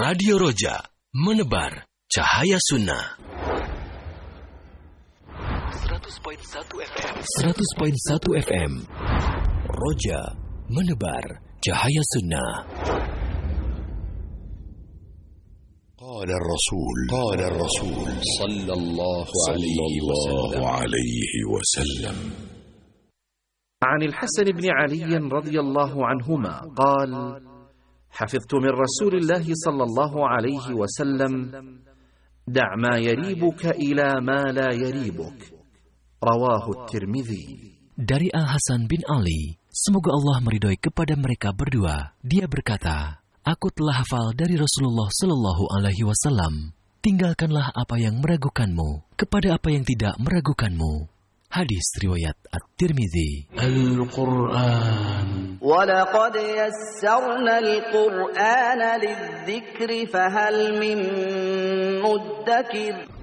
Radio Roja, menebar cahaya sunnah. 100.1 FM. Roja, menebar cahaya sunnah. قال الرسول صلى الله عليه وسلم عن الحسن بن علي رضي الله عنهما قال: حفظت من رسول الله صلى الله عليه وسلم: دع ما يريبك إلى ما لا يريبك. رواه الترمذي. Dari Al-Hasan bin Ali, semoga Allah meridhoi kepada mereka berdua, dia berkata, aku telah hafal dari Rasulullah Sallallahu Alaihi Wasallam, tinggalkanlah apa yang meragukanmu kepada apa yang tidak meragukanmu. Hadis riwayat At-Tirmidzi. Al-Quran. وَلَقَدْ يَسَّرْنَا الْقُرْآنَ لِلذِّكْرِ فَهَلْ مِن مُّدَّكِرٍ.